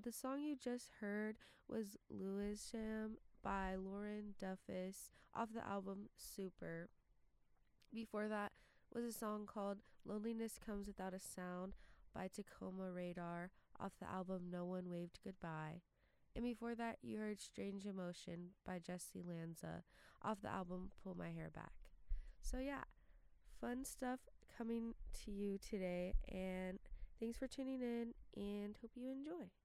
The song you just heard was Lewisham by Lauren Duffus off the album Super. Before that was a song called Loneliness Comes Without a Sound by Tacoma Radar off the album No One Waved Goodbye. And before that, you heard Strange Emotion by Jesse Lanza off the album Pull My Hair Back. So, yeah, fun stuff coming to you today. And thanks for tuning in and hope you enjoy.